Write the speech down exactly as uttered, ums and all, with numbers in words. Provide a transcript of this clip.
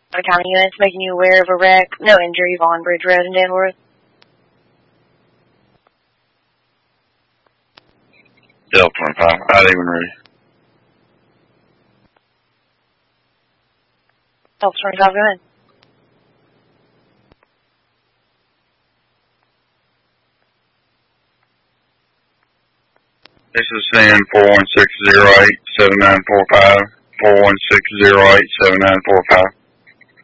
The county units making you aware of a wreck. No injuries on Bridge Road in Danforth. Delta twenty-five, not even ready. Delta twenty-five, go ahead. This is San four one six zero eight seven nine four five, four one six zero eight seven nine four five.